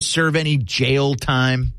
serve any jail time?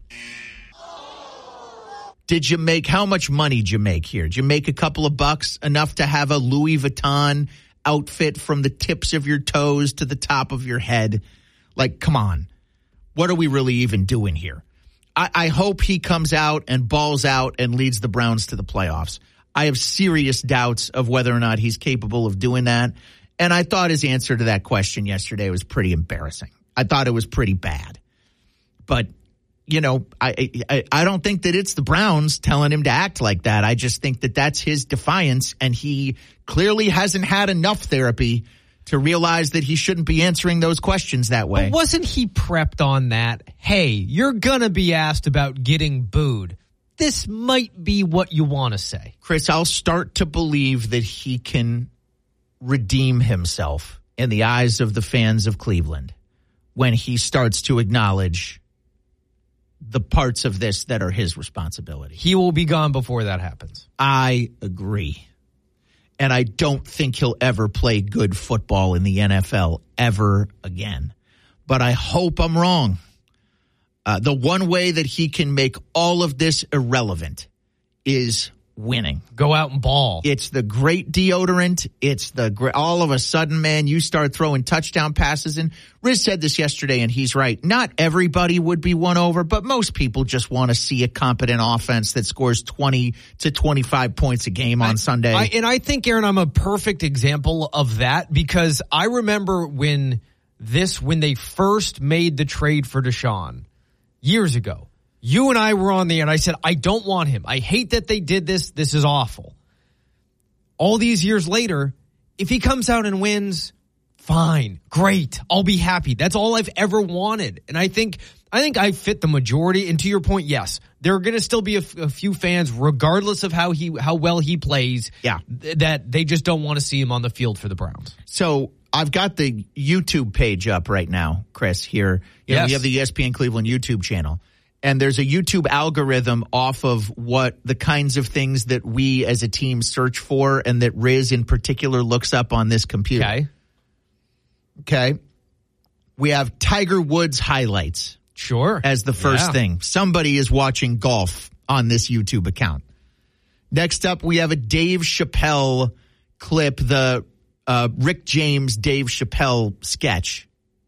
How much money did you make here? Did you make a couple of bucks, enough to have a Louis Vuitton outfit from the tips of your toes to the top of your head? Like, come on. What are we really even doing here? I hope he comes out and balls out and leads the Browns to the playoffs. I have serious doubts of whether or not he's capable of doing that. And I thought his answer to that question yesterday was pretty embarrassing. I thought it was pretty bad. But, you know, I don't think that it's the Browns telling him to act like that. I just think that that's his defiance, and he clearly hasn't had enough therapy to realize that he shouldn't be answering those questions that way. But wasn't he prepped on that? Hey, you're going to be asked about getting booed. This might be what you want to say. Chris, I'll start to believe that he can redeem himself in the eyes of the fans of Cleveland when he starts to acknowledge the parts of this that are his responsibility. He will be gone before that happens. I agree. And I don't think he'll ever play good football in the NFL ever again. But I hope I'm wrong. The one way that he can make all of this irrelevant is winning. Go out and ball. It's the great deodorant. It's the all of a sudden, man, you start throwing touchdown passes. And Riz said this yesterday, and he's right. Not everybody would be won over, but most people just want to see a competent offense that scores 20 to 25 points a game on Sunday. I think, Aaron, I'm a perfect example of that, because I remember when they first made the trade for Deshaun years ago. You and I were on the air, and I said, I don't want him. I hate that they did this. This is awful. All these years later, if he comes out and wins, fine, great. I'll be happy. That's all I've ever wanted. And I think I fit the majority. And to your point, yes, there are going to still be a few fans, regardless of how well he plays, that they just don't want to see him on the field for the Browns. So I've got the YouTube page up right now, Chris, here. You know, we have the ESPN Cleveland YouTube channel. And there's a YouTube algorithm off of what the kinds of things that we as a team search for and that Riz in particular looks up on this computer. Okay. We have Tiger Woods highlights. Sure. As the first thing. Somebody is watching golf on this YouTube account. Next up, we have a Dave Chappelle clip, the Rick James Dave Chappelle sketch.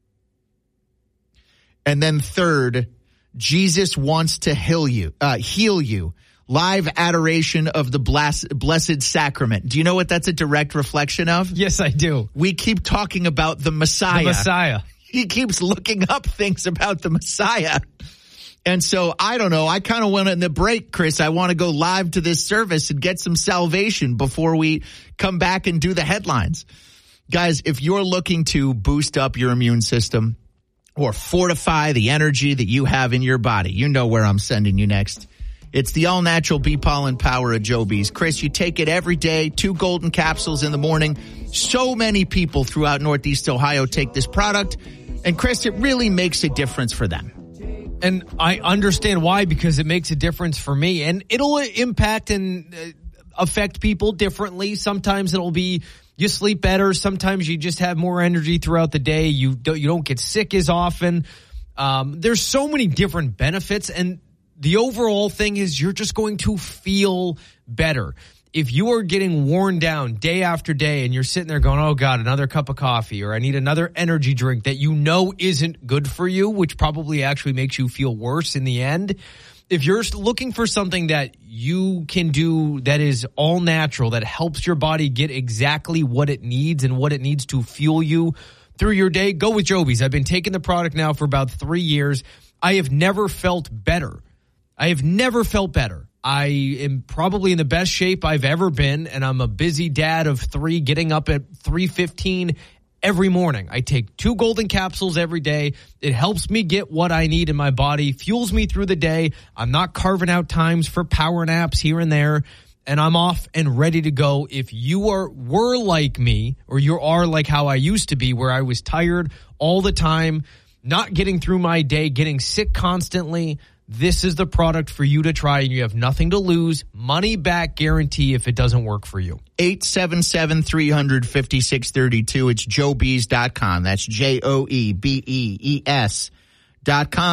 And then third, Jesus wants to heal you. Live adoration of the Blessed Sacrament. Do you know what that's a direct reflection of? Yes, I do. We keep talking about the Messiah. The Messiah. He keeps looking up things about the Messiah. And so, I don't know. I kind of went in the break, Chris. I want to go live to this service and get some salvation before we come back and do the headlines. Guys, if you're looking to boost up your immune system or fortify the energy that you have in your body, you know where I'm sending you next. It's the all-natural bee pollen power of Joe Bees. Chris, you take it every day, 2 golden capsules in the morning. So many people throughout Northeast Ohio take this product. And Chris, it really makes a difference for them. And I understand why, because it makes a difference for me. And it'll impact and affect people differently. Sometimes it'll be you sleep better. Sometimes you just have more energy throughout the day. You don't get sick as often. There's so many different benefits, and the overall thing is you're just going to feel better. If you are getting worn down day after day and you're sitting there going, oh, God, another cup of coffee, or I need another energy drink that you know isn't good for you, which probably actually makes you feel worse in the end. If you're looking for something that you can do that is all natural, that helps your body get exactly what it needs and what it needs to fuel you through your day, go with Joe Bees. I've been taking the product now for about 3 years. I have never felt better. I am probably in the best shape I've ever been, and I'm a busy dad of 3, getting up at 3:15 every morning. I take 2 golden capsules every day. It helps me get what I need in my body, fuels me through the day. I'm not carving out times for power naps here and there, and I'm off and ready to go. If you were like me, or you are like how I used to be, where I was tired all the time, not getting through my day, getting sick constantly, this is the product for you to try, and you have nothing to lose. Money back guarantee if it doesn't work for you. 877-300-5632. It's joebees.com. That's JOEBEES.com.